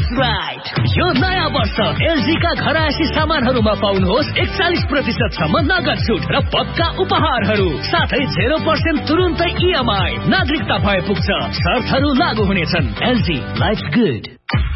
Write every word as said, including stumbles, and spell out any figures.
That's right. यो नयाँ वर्ष एलजी का घरायसी सामानहरुमा पाउनुहोस् एकचालीस प्रतिशत सम्म नगद छुट र पक्का उपहारहरु साथै zero percent तुरुन्तै ईएमआई नागरिकता भए पुग्छ शर्तहरु लागू हुनेछन्। LG life good.